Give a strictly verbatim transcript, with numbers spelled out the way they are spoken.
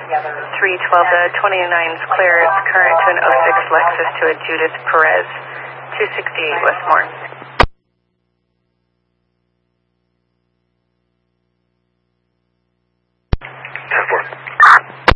three twelve to twenty-nine is clear. It's current to an oh six Lexus to a Judith Perez, two sixty-eight Westmore.